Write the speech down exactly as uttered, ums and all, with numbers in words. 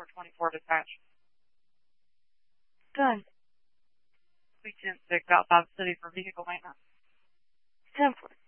twenty-four dispatch. Done. Three ten six outside the city for vehicle maintenance. Ten four.